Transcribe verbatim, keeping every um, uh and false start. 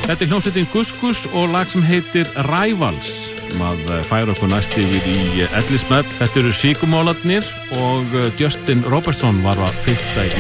Þetta er hljómsveitin Gus Gus og lag sem heitir Rivals sem að færa okkur næst yfir í Ellismell. Þetta eru Síkumólarnir og Justin Robertson var að fylta í